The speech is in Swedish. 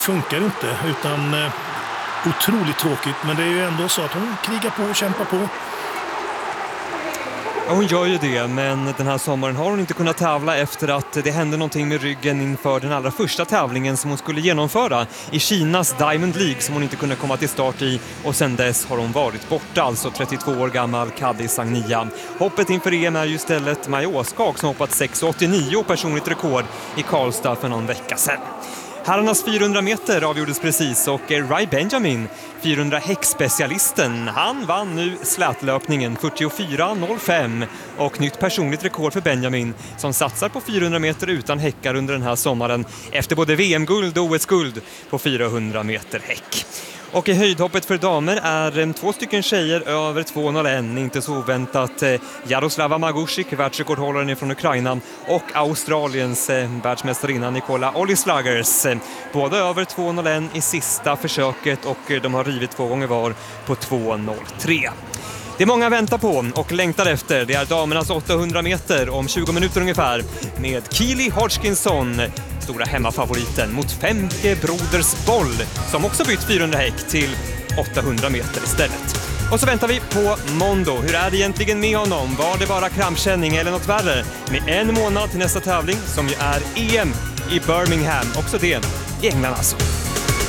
Funkar inte, utan otroligt tråkigt. Men det är ju ändå så att hon krigar på och kämpar på. Ja, hon gör ju det, men den här sommaren har hon inte kunnat tävla efter att det hände någonting med ryggen inför den allra första tävlingen som hon skulle genomföra i Kinas Diamond League som hon inte kunde komma till start i, och sen dess har hon varit borta, alltså 32 år gammal Kadri Sagnia. Hoppet inför EM är ju istället Maja Åskag som hoppat 6,89 personligt rekord i Karlstad för någon vecka sedan. Herrarnas 400 meter avgjordes precis och Rai Benjamin, 400 häckspecialisten, han vann nu slätlöpningen 44,05 och nytt personligt rekord för Benjamin som satsar på 400 meter utan häckar under den här sommaren efter både VM-guld och OS-guld på 400 meter häck. Och i höjdhoppet för damer är 2 stycken tjejer över 2,01, inte så oväntat Jaroslava Magusik, världsrekordhållaren från Ukraina, och Australiens världsmästarinna Nicola Ollislagers. Båda över 2,01 i sista försöket och de har rivit 2 gånger var på 2,03. Det många väntar på och längtar efter, det är damernas 800 meter om 20 minuter ungefär med Keely Hodgkinson, stora hemmafavoriten, mot Femke Brodersboll som också bytt 400 häck till 800 meter istället. Och så väntar vi på Mondo. Hur är det egentligen med honom? Var det bara krampkänning eller något värre? Med 1 månad till nästa tävling som ju är EM i Birmingham. Också det i England alltså.